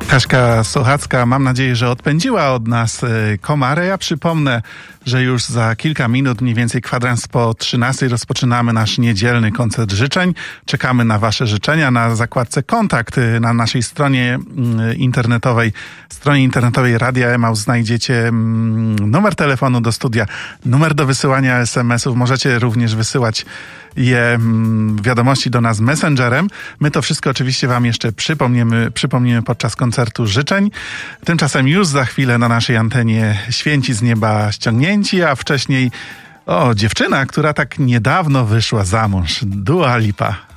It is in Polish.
Kaśka Sochacka, mam nadzieję, że odpędziła od nas komarę. Ja przypomnę, że już za kilka minut, mniej więcej kwadrans po 13 rozpoczynamy nasz niedzielny koncert życzeń. Czekamy na wasze życzenia na zakładce kontakt na naszej stronie internetowej Radia Emaus znajdziecie numer telefonu do studia, numer do wysyłania SMS-ów. Możecie również wysyłać wiadomości do nas messengerem. My to wszystko oczywiście wam jeszcze przypomnimy podczas koncertu życzeń. Tymczasem już za chwilę na naszej antenie Święci z nieba ściągnięci, a wcześniej dziewczyna, która tak niedawno wyszła za mąż, Dua Lipa.